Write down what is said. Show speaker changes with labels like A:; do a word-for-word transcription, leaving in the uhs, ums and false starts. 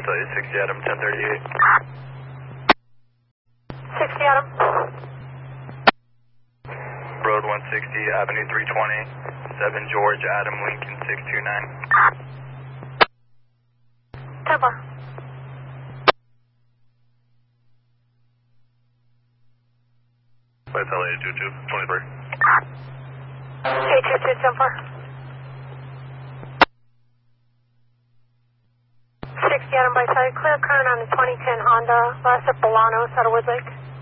A: tell you sixty Adam, ten thirty-eight.
B: sixty Adam.
A: Road one sixty, Avenue three twenty, seven George, Adam, Lincoln six two nine.
B: ten four.
A: Let's L A two two, twenty-three.
B: eight two two, ten four. sixty Adam by side, clear current on the twenty ten Honda, last at Bolano, Saddlewood Lake.